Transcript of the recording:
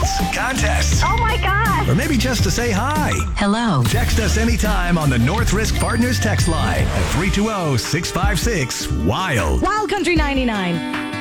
quests, contests, Oh my God. or maybe just to say hi. Hello. Text us anytime on the North Risk Partners text line at 320-656-WILD. Wild Country 99.